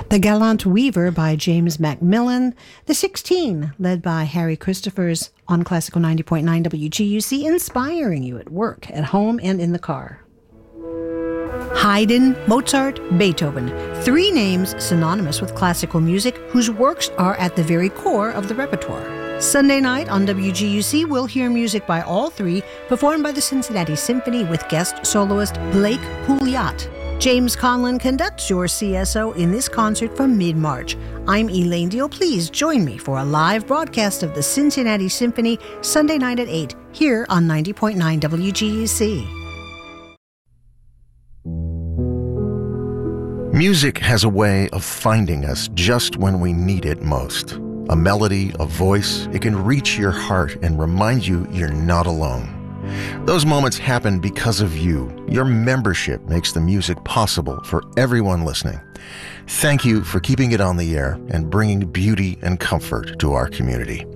The Gallant Weaver by James Macmillan. The 16, led by Harry Christophers on Classical 90.9 WGUC, inspiring you at work, at home, and in the car. Haydn, Mozart, Beethoven. 3 names synonymous with classical music whose works are at the very core of the repertoire. Sunday night on WGUC, we'll hear music by all 3, performed by the Cincinnati Symphony with guest soloist Blake Pouliot. James Conlon conducts your CSO in this concert from mid-March. I'm Elaine Deal. Please join me for a live broadcast of the Cincinnati Symphony Sunday night at 8 here on 90.9 WGUC. Music has a way of finding us just when we need it most. A melody, a voice, it can reach your heart and remind you you're not alone. Those moments happen because of you. Your membership makes the music possible for everyone listening. Thank you for keeping it on the air and bringing beauty and comfort to our community.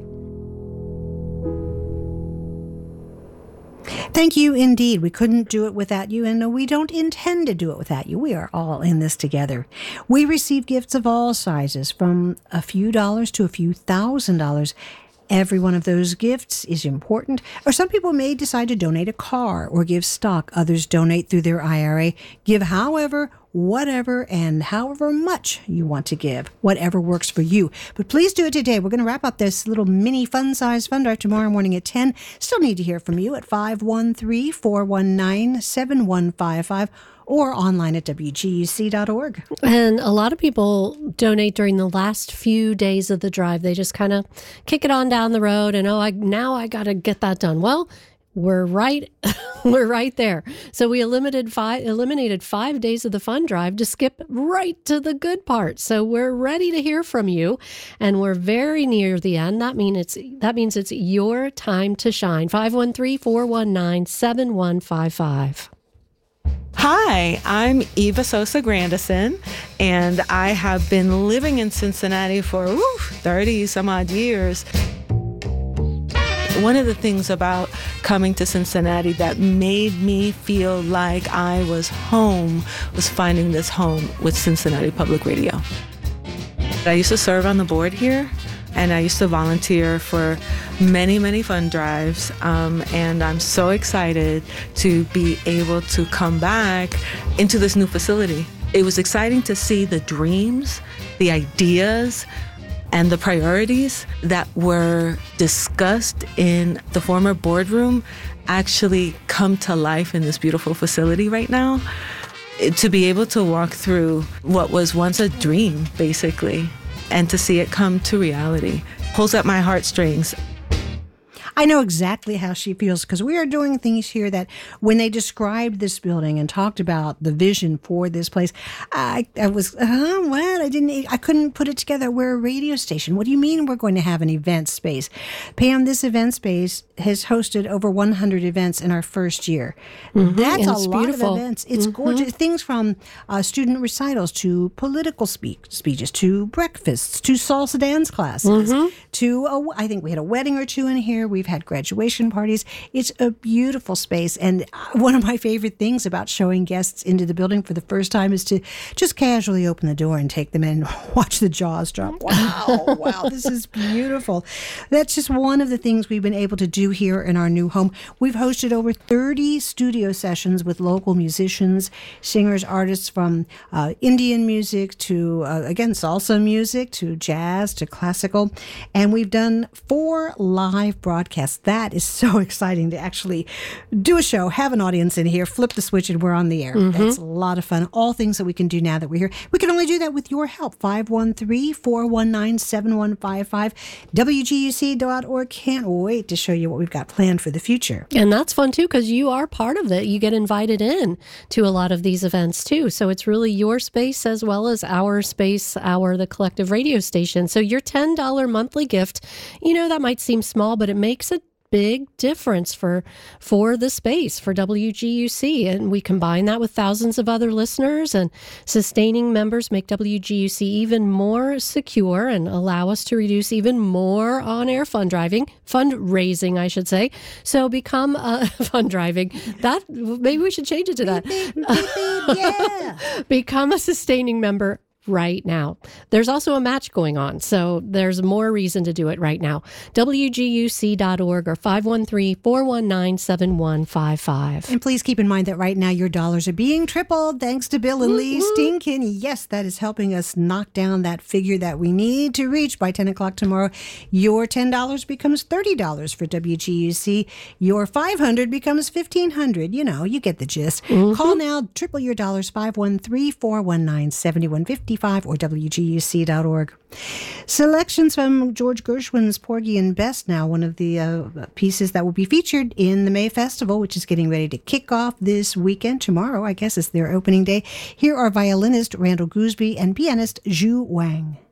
Thank you indeed. We couldn't do it without you, and we don't intend to do it without you. We are all in this together. We receive gifts of all sizes, from a few dollars to a few $1,000s. Every one of those gifts is important. Or some people may decide to donate a car or give stock. Others donate through their IRA. Give however, whatever, and however much you want to give. Whatever works for you. But please do it today. We're going to wrap up this little mini fun-size fund drive tomorrow morning at 10. Still need to hear from you at 513-419-7155. or online at WGUC.org. And a lot of people donate during the last few days of the drive. They just kind of kick it on down the road and, now I got to get that done. Well, we're right there. So we eliminated 5 days of the fun drive to skip right to the good part. So we're ready to hear from you, and we're very near the end. That means it's your time to shine. 513-419-7155. Hi, I'm Eva Sosa Grandison, and I have been living in Cincinnati for 30 some odd years. One of the things about coming to Cincinnati that made me feel like I was home was finding this home with Cincinnati Public Radio. I used to serve on the board here, and I used to volunteer for many, many fund drives, and I'm so excited to be able to come back into this new facility. It was exciting to see the dreams, the ideas, and the priorities that were discussed in the former boardroom actually come to life in this beautiful facility right now. To be able to walk through what was once a dream, basically, and to see it come to reality pulls at my heartstrings. I know exactly how she feels, because we are doing things here that when they described this building and talked about the vision for this place, I was, what? I couldn't put it together. We're a radio station. What do you mean we're going to have an event space? Pam, this event space has hosted over 100 events in our first year. Mm-hmm. That's a lot beautiful. Of events. It's gorgeous. Things from student recitals to political speeches to breakfasts to salsa dance classes to, I think we had a wedding or two in here. We've had graduation parties. It's a beautiful space. And one of my favorite things about showing guests into the building for the first time is to just casually open the door and take them in and watch the jaws drop. Wow, this is beautiful. That's just one of the things we've been able to do here in our new home. We've hosted over 30 studio sessions with local musicians, singers, artists from Indian music to, again, salsa music to jazz to classical. And we've done 4 live broadcasts. That is so exciting to actually do a show, have an audience in here, flip the switch, and we're on the air. That's a lot of fun. All things that we can do now that we're here. We can only do that with your help. 513-419-7155. WGUC.org. Can't wait to show you what we've got planned for the future. And that's fun, too, because you are part of it. You get invited in to a lot of these events, too. So it's really your space as well as our space, the collective radio station. So your $10 monthly gift, that might seem small, but it makes a big difference for the space for WGUC. And we combine that with thousands of other listeners, and sustaining members make WGUC even more secure and allow us to reduce even more on-air fundraising, I should say. So become fund driving. Maybe we should change it to that. Yeah. Become a sustaining member right now. There's also a match going on, so there's more reason to do it right now. WGUC.org or 513-419-7155. And please keep in mind that right now your dollars are being tripled thanks to Bill and Lee Stinkin. Yes, that is helping us knock down that figure that we need to reach by 10 o'clock tomorrow. Your $10 becomes $30 for WGUC. Your $500 becomes $1,500. You know, you get the gist. Call now, triple your dollars, 513-419-7155 or WGUC.org. Selections from George Gershwin's Porgy and Bess now, one of the pieces that will be featured in the May Festival, which is getting ready to kick off this weekend. Tomorrow, I guess, is their opening day. Here are violinist Randall Gooseby and pianist Zhu Wang.